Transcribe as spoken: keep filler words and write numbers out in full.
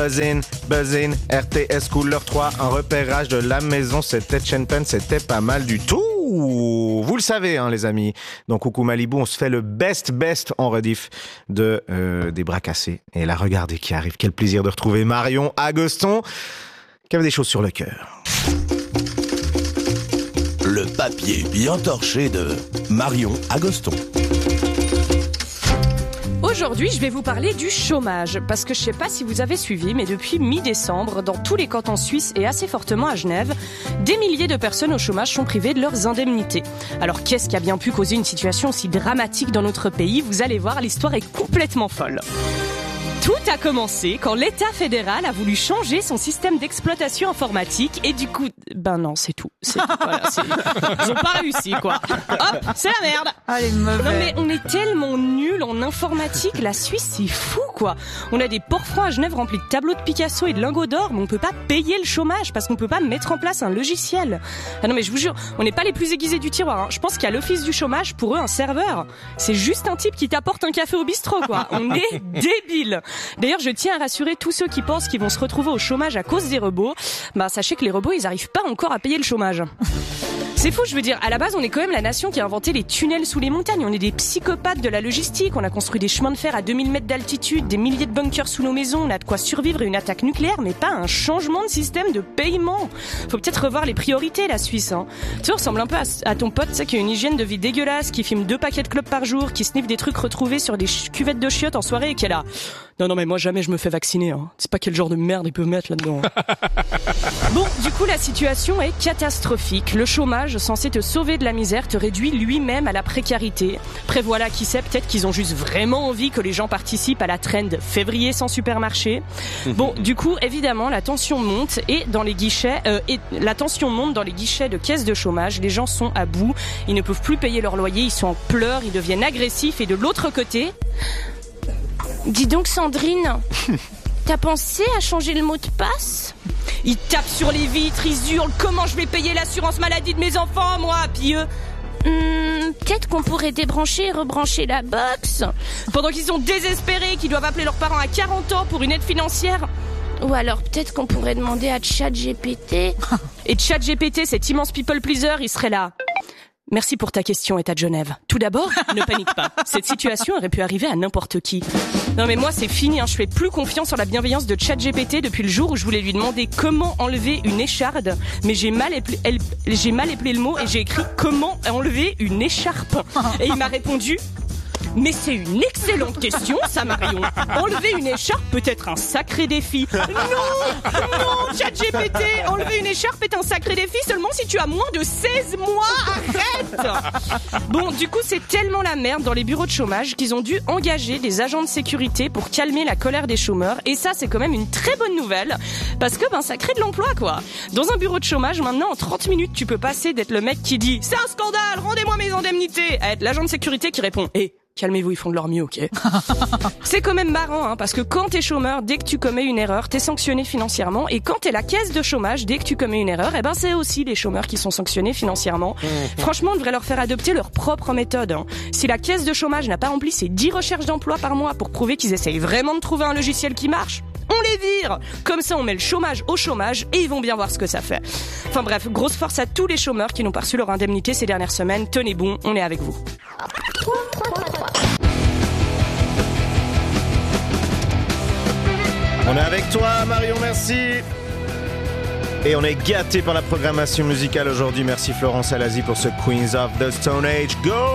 Buzzin, Buzzin, R T S Couleur trois, un repérage de la maison, c'était Chenpen, c'était pas mal du tout. Vous le savez, hein, les amis. Donc, Coucou Malibu, on se fait le best, best en rediff de euh, des bras cassés. Et là, regardez qui arrive. Quel plaisir de retrouver Marion Agoston, qui avait des choses sur le cœur. Le papier bien torché de Marion Agoston. Aujourd'hui, je vais vous parler du chômage, parce que je sais pas si vous avez suivi, mais depuis mi-décembre, dans tous les cantons suisses et assez fortement à Genève, des milliers de personnes au chômage sont privées de leurs indemnités. Alors qu'est-ce qui a bien pu causer une situation aussi dramatique dans notre pays ? Vous allez voir, l'histoire est complètement folle. Tout a commencé quand l'État fédéral a voulu changer son système d'exploitation informatique et du coup, ben non, c'est tout. C'est, voilà, c'est, ils ont pas réussi, quoi. Hop, c'est la merde. Ah, les mauvais. Non mais on est tellement nuls en informatique, la Suisse c'est fou, quoi. On a des ports francs à Genève remplis de tableaux de Picasso et de lingots d'or, mais on peut pas payer le chômage parce qu'on peut pas mettre en place un logiciel. Ah non mais je vous jure, on n'est pas les plus aiguisés du tiroir, hein. Je pense qu'à l'office du chômage, pour eux, un serveur, c'est juste un type qui t'apporte un café au bistrot, quoi. On est débiles. D'ailleurs, je tiens à rassurer tous ceux qui pensent qu'ils vont se retrouver au chômage à cause des robots. Bah, sachez que les robots, ils arrivent pas encore à payer le chômage. C'est fou, je veux dire, à la base, on est quand même la nation qui a inventé les tunnels sous les montagnes. On est des psychopathes de la logistique. On a construit des chemins de fer à deux mille mètres d'altitude, des milliers de bunkers sous nos maisons. On a de quoi survivre à une attaque nucléaire, mais pas un changement de système de paiement. Faut peut-être revoir les priorités, la Suisse, hein. Tu ressembles un peu à, à ton pote, tu sais, qui a une hygiène de vie dégueulasse, qui filme deux paquets de clopes par jour, qui sniffe des trucs retrouvés sur des ch- cuvettes de chiottes en soirée et qui est là. Non, non, mais moi, jamais je me fais vacciner, hein. C'est pas quel genre de merde ils peuvent mettre là-dedans. Bon, du coup, la situation est catastrophique. Le chômage, censé te sauver de la misère, te réduit lui-même à la précarité. Après, voilà, qui sait, peut-être qu'ils ont juste vraiment envie que les gens participent à la trend février sans supermarché. Bon, du coup, évidemment, la tension monte et dans les guichets, euh, et la tension monte dans les guichets de caisse de chômage. Les gens sont à bout. Ils ne peuvent plus payer leur loyer. Ils sont en pleurs. Ils deviennent agressifs. Et de l'autre côté... Dis donc Sandrine, t'as pensé à changer le mot de passe ? Ils tapent sur les vitres, ils hurlent « Comment je vais payer l'assurance maladie de mes enfants, moi ?» Puis eux... Hum, peut-être qu'on pourrait débrancher et rebrancher la box. Pendant qu'ils sont désespérés, qu'ils doivent appeler leurs parents à quarante ans pour une aide financière. Ou alors peut-être qu'on pourrait demander à ChatGPT. Et ChatGPT, cet immense people pleaser, il serait là. Merci pour ta question, État de Genève. Tout d'abord, ne panique pas. Cette situation aurait pu arriver à n'importe qui. Non mais moi, c'est fini, hein. Je fais plus confiance en la bienveillance de ChatGPT depuis le jour où je voulais lui demander comment enlever une écharde. Mais j'ai mal épelé, elle, j'ai mal épelé le mot et j'ai écrit comment enlever une écharpe. Et il m'a répondu... Mais c'est une excellente question, ça, Marion. Enlever une écharpe peut être un sacré défi. Non, non, ChatGPT, enlever une écharpe est un sacré défi seulement si tu as moins de seize mois. Arrête. Bon, du coup, c'est tellement la merde dans les bureaux de chômage qu'ils ont dû engager des agents de sécurité pour calmer la colère des chômeurs. Et ça, c'est quand même une très bonne nouvelle parce que ben ça crée de l'emploi, quoi. Dans un bureau de chômage, maintenant, en trente minutes, tu peux passer d'être le mec qui dit « C'est un scandale, rendez-moi mes indemnités » à être l'agent de sécurité qui répond « Eh ». Calmez-vous, ils font de leur mieux, ok. C'est quand même marrant, hein, parce que quand t'es chômeur, dès que tu commets une erreur, t'es sanctionné financièrement. Et quand t'es la caisse de chômage, dès que tu commets une erreur, eh ben c'est aussi les chômeurs qui sont sanctionnés financièrement. Franchement, on devrait leur faire adopter leur propre méthode, hein. Si la caisse de chômage n'a pas rempli ses dix recherches d'emploi par mois pour prouver qu'ils essayent vraiment de trouver un logiciel qui marche, on les vire. Comme ça, on met le chômage au chômage et ils vont bien voir ce que ça fait. Enfin bref, grosse force à tous les chômeurs qui n'ont pas reçu leur indemnité ces dernières semaines. Tenez bon, on est avec vous. On est avec toi, Marion, merci. Et on est gâtés par la programmation musicale aujourd'hui. Merci Florence Alazi pour ce Queens of the Stone Age. Go!